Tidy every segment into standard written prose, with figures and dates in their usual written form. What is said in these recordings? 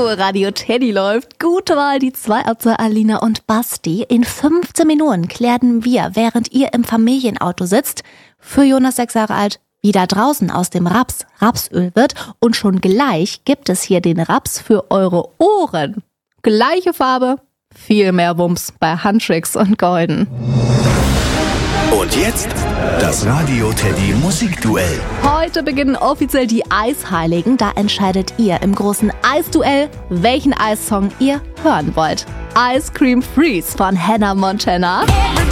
Radio Teddy läuft. Gute Wahl, die Zweierze Alina und Basti. In 15 Minuten klären wir, während ihr im Familienauto sitzt, für Jonas 6 Jahre alt, wie da draußen aus dem Raps Rapsöl wird. Und schon gleich gibt es hier den Raps für eure Ohren. Gleiche Farbe, viel mehr Wumms bei Huntrix und Golden. Und jetzt das Radio Teddy Musikduell. Heute beginnen offiziell die Eisheiligen. Da entscheidet ihr im großen Eisduell, welchen Eissong ihr hören wollt. Ice Cream Freeze von Hannah Montana.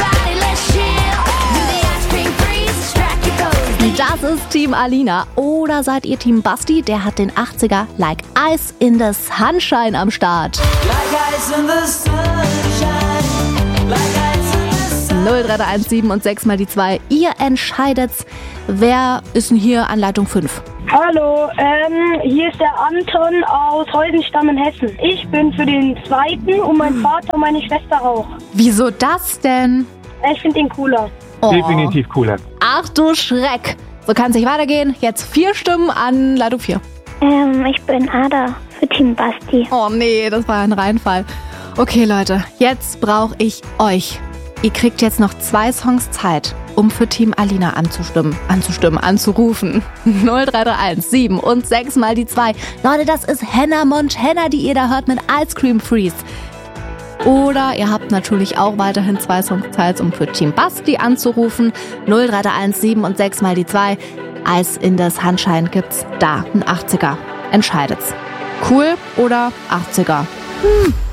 Das ist Team Alina. Oder seid ihr Team Basti? Der hat den 80er Like Ice in the Sunshine am Start. 03317 und 6 mal die 2. Ihr entscheidet's. Wer ist denn hier an Leitung 5? Hallo, hier ist der Anton aus Heusenstamm in Hessen. Ich bin für den zweiten und mein Vater und meine Schwester auch. Wieso das denn? Ich finde den cooler. Oh. Definitiv cooler. Ach du Schreck. So kann es nicht weitergehen. Jetzt 4 Stimmen an Leitung 4. Ich bin Ada für Team Basti. Oh nee, das war ein Reinfall. Okay Leute, jetzt brauche ich euch. Ihr kriegt jetzt noch 2 Songs Zeit, um für Team Alina anzurufen. 03317 und 6 mal die 2. Leute, das ist Hannah Montana, die ihr da hört mit Ice Cream Freeze. Oder ihr habt natürlich auch weiterhin 2 Songs Zeit, um für Team Basti anzurufen. 03317 und 6 mal die 2. Ice in the Sunshine gibt's da, ein 80er. Entscheidet's. Cool oder 80er?